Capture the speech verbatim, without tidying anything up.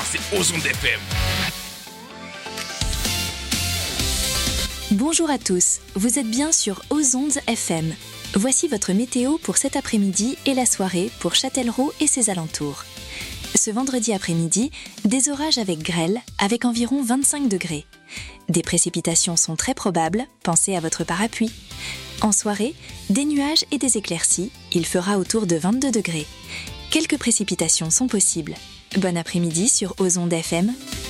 c'est Ozonde F M. Bonjour à tous, vous êtes bien sur Ozonde F M. Voici votre météo pour cet après-midi et la soirée pour Châtellerault et ses alentours. Ce vendredi après-midi, des orages avec grêle, avec environ vingt-cinq degrés. Des précipitations sont très probables, pensez à votre parapluie. En soirée, des nuages et des éclaircies, il fera autour de vingt-deux degrés. Quelques précipitations sont possibles. Bon après-midi sur Ozonde F M.